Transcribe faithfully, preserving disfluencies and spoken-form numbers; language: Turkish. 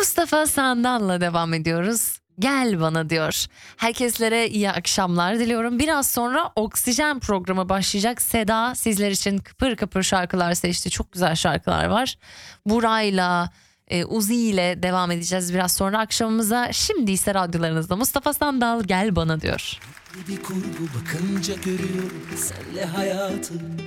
Mustafa Sandal'la devam ediyoruz. Gel bana diyor. Herkeslere iyi akşamlar diliyorum. Biraz sonra Oksijen programı başlayacak. Seda sizler için kıpır kıpır şarkılar seçti. Çok güzel şarkılar var. Burayla, e, Uzi ile devam edeceğiz biraz sonra akşamımıza. Şimdi ise radyolarınızda Mustafa Sandal Gel Bana diyor. Bir kurgu bakınca görüyorum senle hayatı.